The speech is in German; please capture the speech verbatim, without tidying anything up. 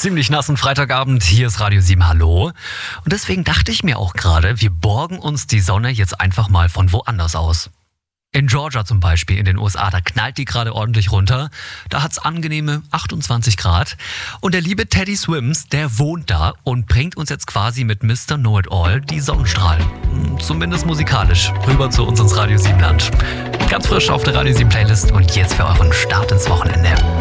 ziemlich nassen Freitagabend. Hier ist Radio sieben, hallo. Und deswegen dachte ich mir auch gerade, wir borgen uns die Sonne jetzt einfach mal von woanders aus. In Georgia zum Beispiel, in den U S A, da knallt die gerade ordentlich runter. Da hat's angenehme achtundzwanzig Grad. Und der liebe Teddy Swims, der wohnt da und bringt uns jetzt quasi mit Mister Know-it-all die Sonnenstrahlen. Zumindest musikalisch. Rüber zu uns ins Radio sieben Land. Ganz frisch auf der Radio sieben Playlist und jetzt für euren Start ins Wochenende.